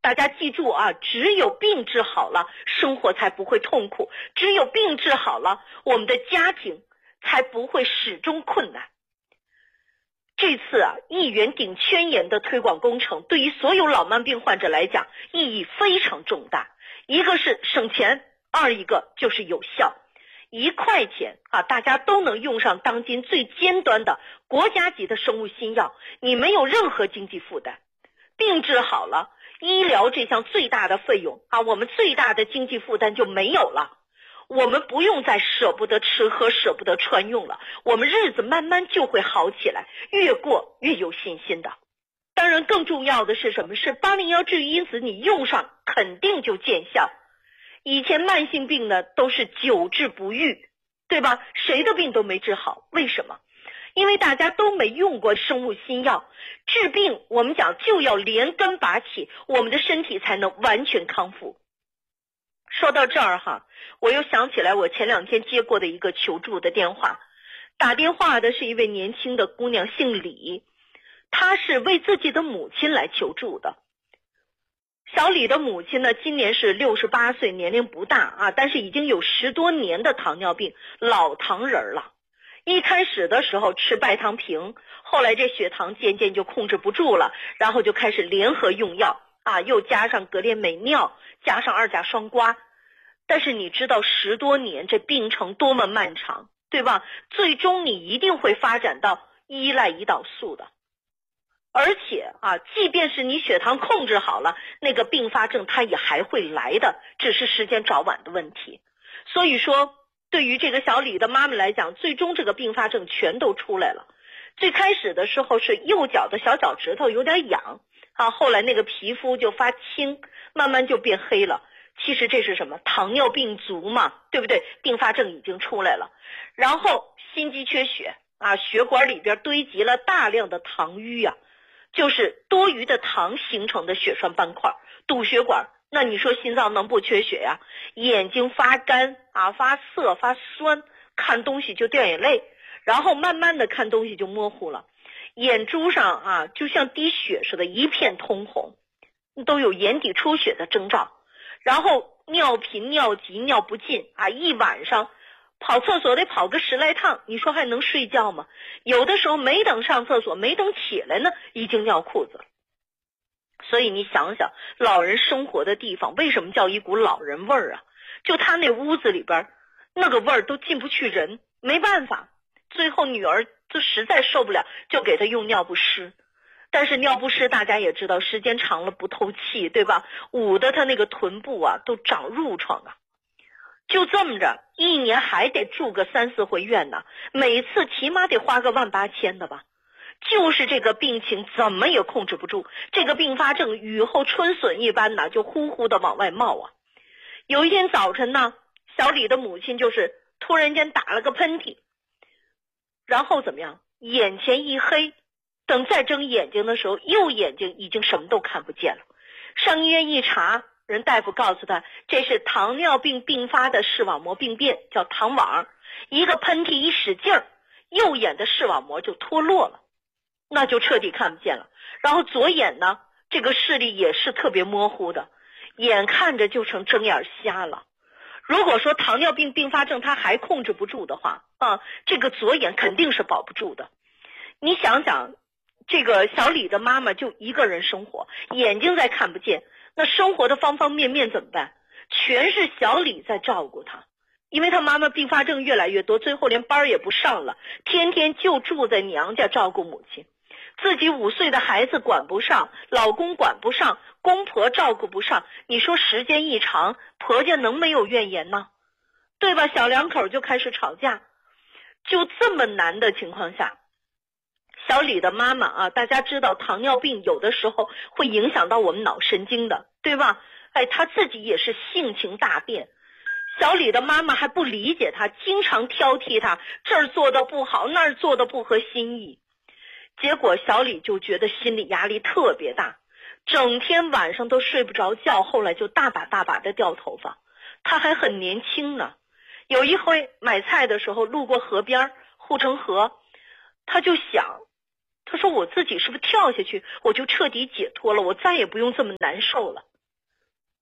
大家记住啊，只有病治好了，生活才不会痛苦，只有病治好了，我们的家庭才不会始终困难。这次啊，一元顶圈炎的推广工程对于所有老慢病患者来讲意义非常重大，一个是省钱，二一个就是有效。1块钱啊，大家都能用上当今最尖端的国家级的生物新药，你没有任何经济负担。病治好了，医疗这项最大的费用啊，我们最大的经济负担就没有了。我们不用再舍不得吃喝舍不得穿用了，我们日子慢慢就会好起来，越过越有信心的。当然更重要的是什么？是801治愈因子，你用上肯定就见效。以前慢性病呢都是久治不愈，对吧？谁的病都没治好，为什么？因为大家都没用过生物新药，治病我们讲就要连根拔起，我们的身体才能完全康复。说到这儿哈，我又想起来我前2天接过的一个求助的电话，打电话的是一位年轻的姑娘，姓李，她是为自己的母亲来求助的。小李的母亲呢，今年是68岁，年龄不大啊，但是已经有10多年的糖尿病，老糖人了。一开始的时候吃拜糖平，后来这血糖渐渐就控制不住了，然后就开始联合用药啊，又加上格列美脲，加上2甲双胍。但是你知道10多年这病程多么漫长，对吧？最终你一定会发展到依赖胰岛素的。而且啊，即便是你血糖控制好了，那个并发症它也还会来的，只是时间早晚的问题。所以说对于这个小李的妈妈来讲，最终这个并发症全都出来了。最开始的时候是右脚的小脚趾头有点痒啊，后来那个皮肤就发青，慢慢就变黑了。其实这是什么？糖尿病足嘛，对不对？并发症已经出来了。然后心肌缺血啊，血管里边堆积了大量的糖瘀啊，就是多余的糖形成的血栓斑块，堵血管。那你说心脏能不缺血呀？眼睛发干啊，发涩发酸，看东西就掉眼泪，然后慢慢的看东西就模糊了，眼珠上啊就像滴血似的，一片通红，都有眼底出血的征兆。然后尿频尿急尿不尽啊，一晚上跑厕所得跑个10来趟，你说还能睡觉吗？有的时候没等上厕所，没等起来呢，已经尿裤子了。所以你想想，老人生活的地方为什么叫一股老人味儿啊？就他那屋子里边那个味儿都进不去人，没办法，最后女儿就实在受不了，就给他用尿不湿。但是尿不湿大家也知道，时间长了不透气，对吧？捂得他那个臀部啊都长褥疮啊。就这么着，一年还得住个3、4回院呢，每次起码得花个18000的吧。就是这个病情怎么也控制不住，这个并发症雨后春笋一般呢，就呼呼的往外冒啊。有一天早晨呢，小李的母亲就是突然间打了个喷嚏，然后怎么样？眼前一黑，等再睁眼睛的时候，右眼睛已经什么都看不见了。上医院一查，人大夫告诉他，这是糖尿病并发的视网膜病变，叫糖网。一个喷嚏一使劲儿，右眼的视网膜就脱落了，那就彻底看不见了。然后左眼呢，这个视力也是特别模糊的，眼看着就成睁眼瞎了。如果说糖尿病并发症它还控制不住的话啊，这个左眼肯定是保不住的。你想想，这个小李的妈妈就一个人生活，眼睛再看不见，那生活的方方面面怎么办？全是小李在照顾他。因为他妈妈并发症越来越多，最后连班也不上了，天天就住在娘家照顾母亲。自己5岁的孩子管不上，老公管不上，公婆照顾不上，你说时间一长，婆家能没有怨言呢？对吧？小两口就开始吵架。就这么难的情况下，小李的妈妈啊，大家知道糖尿病有的时候会影响到我们脑神经的，对吧？她自己也是性情大变。小李的妈妈还不理解他，经常挑剔他，这儿做的不好，那儿做的不合心意。结果小李就觉得心理压力特别大，整天晚上都睡不着觉，后来就大把大把的掉头发。他还很年轻呢，有一回买菜的时候路过河边护城河，他就想，他说我自己是不是跳下去我就彻底解脱了，我再也不用这么难受了。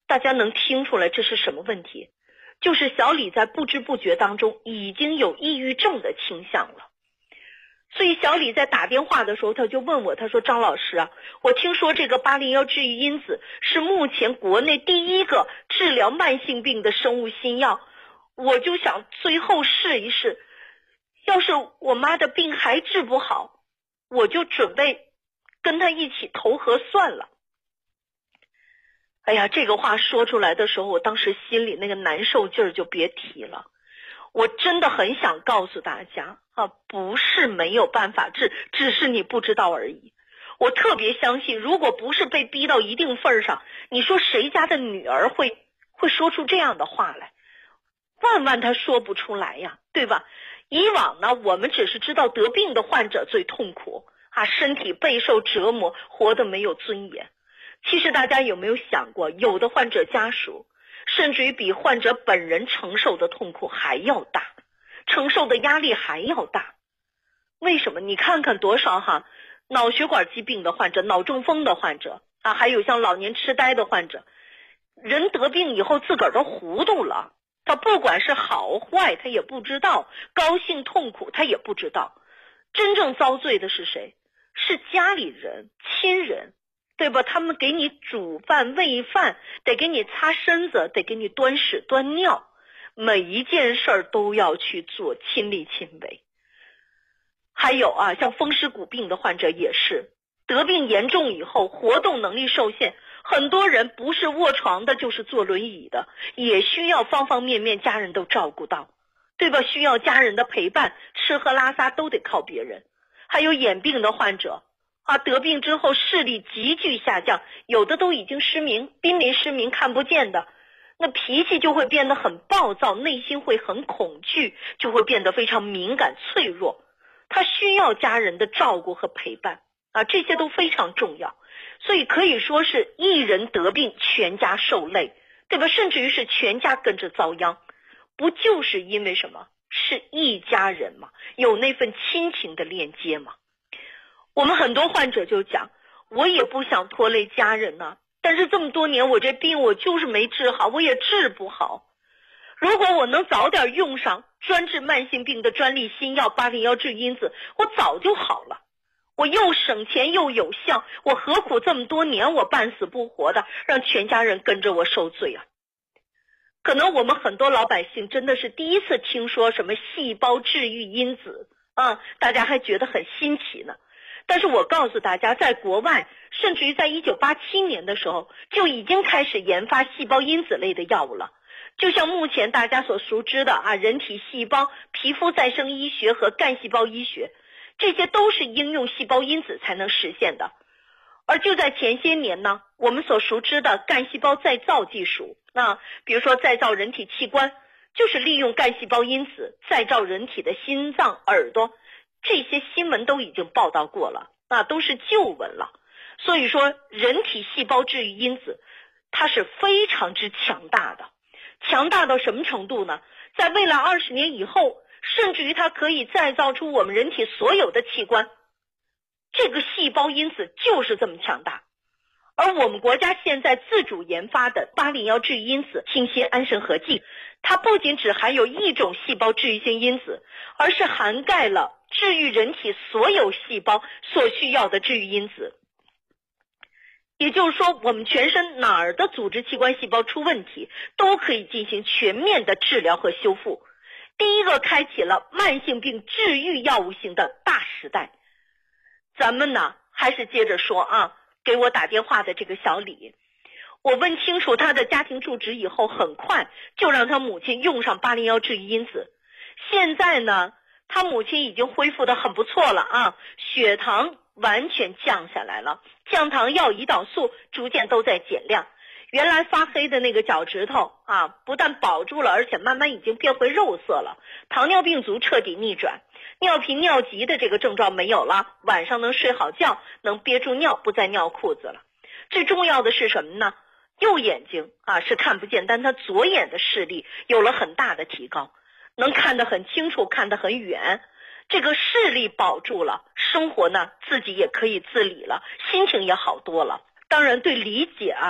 大家能听出来这是什么问题？就是小李在不知不觉当中已经有抑郁症的倾向了。所以小李在打电话的时候，他就问我，他说张老师啊，我听说这个801治愈因子是目前国内第一个治疗慢性病的生物新药，我就想最后试一试，要是我妈的病还治不好，我就准备跟他一起投河算了。哎呀，这个话说出来的时候，我当时心里那个难受劲儿就别提了。我真的很想告诉大家啊，不是没有办法治，只是你不知道而已。我特别相信，如果不是被逼到一定份上，你说谁家的女儿会说出这样的话来？万万他说不出来呀，对吧？以往呢，我们只是知道得病的患者最痛苦啊，身体备受折磨，活得没有尊严。其实大家有没有想过，有的患者家属甚至于比患者本人承受的痛苦还要大，承受的压力还要大。为什么？你看看多少脑血管疾病的患者，脑中风的患者啊，还有像老年痴呆的患者，人得病以后自个儿都糊涂了，他不管是好坏他也不知道，高兴痛苦他也不知道。真正遭罪的是谁？是家里人、亲人，对吧？他们给你煮饭喂饭，得给你擦身子，得给你端屎端尿，每一件事儿都要去做，亲力亲为。还有啊，像风湿骨病的患者也是，得病严重以后活动能力受限，很多人不是卧床的就是坐轮椅的，也需要方方面面家人都照顾到，对吧？需要家人的陪伴，吃喝拉撒都得靠别人。还有眼病的患者啊，得病之后视力急剧下降，有的都已经失明，濒临失明，看不见的，那脾气就会变得很暴躁，内心会很恐惧，就会变得非常敏感脆弱，他需要家人的照顾和陪伴啊，这些都非常重要。所以可以说是一人得病全家受累，对吧？甚至于是全家跟着遭殃，不就是因为什么？是一家人嘛，有那份亲情的链接嘛。我们很多患者就讲，我也不想拖累家人呢，但是这么多年我这病我就是没治好，我也治不好。如果我能早点用上专治慢性病的专利新药801治因子，我早就好了。我又省钱又有效，我何苦这么多年我半死不活的让全家人跟着我受罪啊？可能我们很多老百姓真的是第一次听说什么细胞治愈因子啊，大家还觉得很新奇呢。但是我告诉大家，在国外甚至于在1987年的时候就已经开始研发细胞因子类的药物了。就像目前大家所熟知的啊，人体细胞、皮肤再生医学和干细胞医学，这些都是应用细胞因子才能实现的。而就在前些年呢，我们所熟知的干细胞再造技术，比如说再造人体器官，就是利用干细胞因子再造人体的心脏、耳朵，这些新闻都已经报道过了，都是旧闻了。所以说人体细胞治愈因子它是非常之强大的，强大到什么程度呢？在未来20年以后，甚至于它可以再造出我们人体所有的器官，这个细胞因子就是这么强大。而我们国家现在自主研发的801治愈因子清新安神合剂，它不仅只含有一种细胞治愈性因子，而是涵盖了治愈人体所有细胞所需要的治愈因子。也就是说，我们全身哪儿的组织器官细胞出问题，都可以进行全面的治疗和修复。第一个开启了慢性病治愈药物型的大时代。咱们呢，还是接着说啊，给我打电话的这个小李，我问清楚他的家庭住址以后，很快就让他母亲用上801治愈因子。现在呢，他母亲已经恢复得很不错了啊，血糖完全降下来了，降糖药、胰岛素逐渐都在减量。原来发黑的那个脚趾头啊，不但保住了，而且慢慢已经变回肉色了。糖尿病足彻底逆转，尿频尿急的这个症状没有了，晚上能睡好觉，能憋住尿，不再尿裤子了。最重要的是什么呢？右眼睛啊是看不见，但他左眼的视力有了很大的提高，能看得很清楚，看得很远。这个视力保住了，生活呢自己也可以自理了，心情也好多了。当然对理解啊